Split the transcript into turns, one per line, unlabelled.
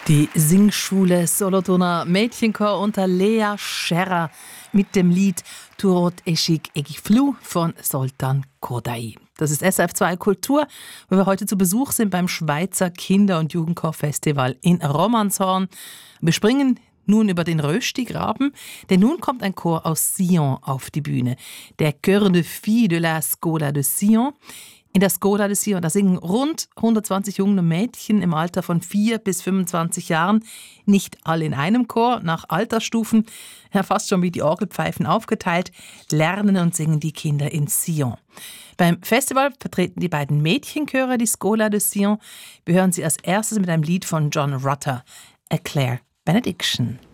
Die Singschule Solothurner Mädchenchor unter Lea Scherrer mit dem Lied Turot Eschik Egiflu von Soltan Kodai. Das ist SRF2 Kultur, wo wir heute zu Besuch sind beim Schweizer Kinder- und Jugendchorfestival in Romanshorn. Wir springen nun über den Röstigraben, denn nun kommt ein Chor aus Sion auf die Bühne. Der Chœur de Filles de la Scola de Sion. In der Scola de Sion, da singen rund 120 junge Mädchen im Alter von 4 bis 25 Jahren. Nicht alle in einem Chor, nach Altersstufen, ja fast schon wie die Orgelpfeifen aufgeteilt, lernen und singen die Kinder in Sion. Beim Festival vertreten die beiden Mädchenchöre die Scola de Sion. Wir hören sie als erstes mit einem Lied von John Rutter, A Clare Benediction.